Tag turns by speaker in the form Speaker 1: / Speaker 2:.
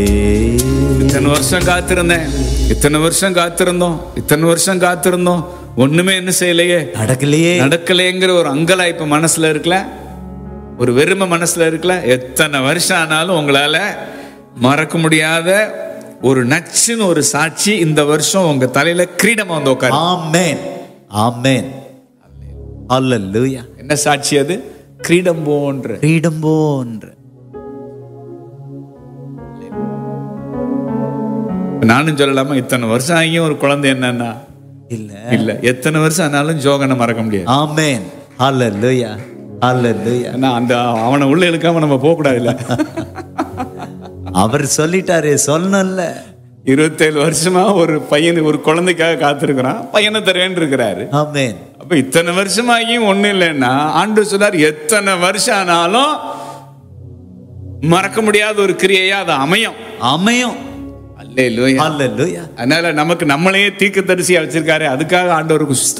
Speaker 1: இத்தனை வருஷம் காத்திருந்தேன், இத்தனை வருஷம் காத்திருந்தோம், இத்தனை வருஷம் காத்திருந்தோம், ஒண்ணுமே என்ன செய்யலையே, நடக்கலையேங்கிற ஒரு அங்கலாய்ப்பு மனசுல இருக்குல்ல, ஒரு வெறுமை மனசுல இருக்குல்ல. எத்தனை வருஷம் ஆனாலும் உங்களால மறக்க முடியாத ஒரு நச்சுன்னு ஒரு சாட்சி இந்த வருஷம் உங்க தலையில கிரீடமா வந்து உட்காரு.
Speaker 2: ஆமென், ஆமென், ஹல்லேலூயா.
Speaker 1: என்ன சாட்சி அது? கிரீடம் போன்ற,
Speaker 2: கிரீடம் போன்ற.
Speaker 1: நானும் சொல்லலாமா, இத்தனை வருஷம் ஆகியும் ஒரு குழந்தை என்னன்னா இல்ல எத்தனை வருஷம் ஆனாலும் ஜோகனை மறக்க முடியாது.
Speaker 2: ஆமென், ஹல்லேலூயா, ஹல்லேலூயா.
Speaker 1: அந்த அவனை உள்ள இழுக்காம நம்ம போக கூடாது இல்ல.
Speaker 2: அவர் சொல்லிட்டாரே, சொல்லல.
Speaker 1: 27 வருஷமா ஒரு பையனுக்கு, ஒரு குழந்தைக்காக காத்திருக்கிறான், பையனை தருவேன் இருக்கிறாரு.
Speaker 2: ஆமென்.
Speaker 1: அப்ப இத்தனை வருஷமாகியும் ஒண்ணு இல்லைன்னா ஆண்டவர் சொல்லார், எத்தனை வருஷம் ஆனாலும் மறக்க முடியாத ஒரு கிரியையா அது அமையும்.
Speaker 2: அமையும்.
Speaker 1: அல்லேலூயா,
Speaker 2: ஹல்லேலூயா.
Speaker 1: அதனால நமக்கு நம்மளையே தீர்க்கதரிசியா வச்சிருக்காரு. அதுக்காக ஆண்டவருக்கு